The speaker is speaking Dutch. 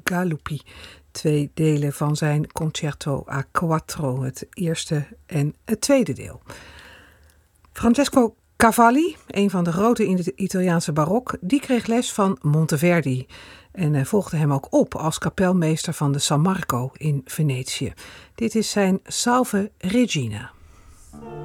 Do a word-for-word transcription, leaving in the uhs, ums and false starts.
Galuppi. Twee delen van zijn Concerto a Quattro, het eerste en het tweede deel. Francesco Cavalli, een van de grote in het Italiaanse barok, die kreeg les van Monteverdi en volgde hem ook op als kapelmeester van de San Marco in Venetië. Dit is zijn Salve Regina.